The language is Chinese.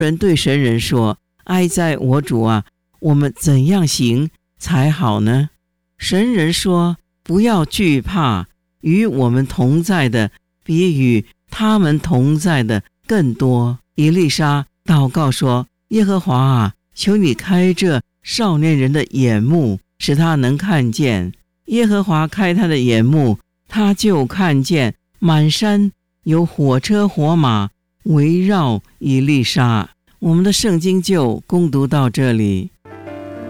人对神人说：哀哉，我主啊，我们怎样行才好呢？神人说：不要惧怕，与我们同在的比与他们同在的更多。以利沙祷告说：耶和华啊，求你开这少年人的眼目，使他能看见。耶和华开他的眼目，他就看见满山有火车火马围绕以利沙。我们的圣经就攻读到这里。